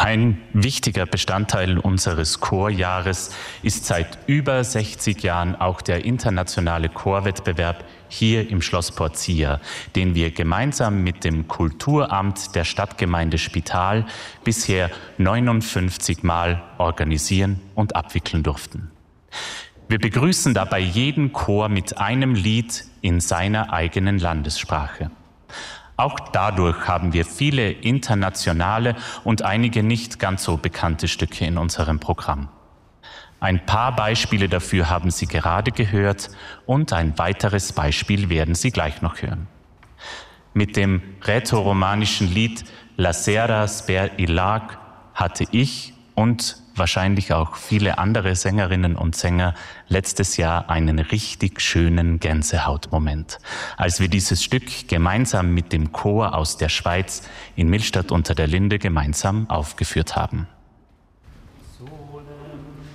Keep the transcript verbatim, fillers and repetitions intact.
Ein wichtiger Bestandteil unseres Chorjahres ist seit über sechzig Jahren auch der internationale Chorwettbewerb hier im Schloss Porzia, den wir gemeinsam mit dem Kulturamt der Stadtgemeinde Spital bisher neunundfünfzig Mal organisieren und abwickeln durften. Wir begrüßen dabei jeden Chor mit einem Lied in seiner eigenen Landessprache. Auch dadurch haben wir viele internationale und einige nicht ganz so bekannte Stücke in unserem Programm. Ein paar Beispiele dafür haben Sie gerade gehört und ein weiteres Beispiel werden Sie gleich noch hören. Mit dem rätoromanischen Lied La Sera Sper Ilag hatte ich und wahrscheinlich auch viele andere Sängerinnen und Sänger letztes Jahr einen richtig schönen Gänsehautmoment, als wir dieses Stück gemeinsam mit dem Chor aus der Schweiz in Millstatt unter der Linde gemeinsam aufgeführt haben. Solem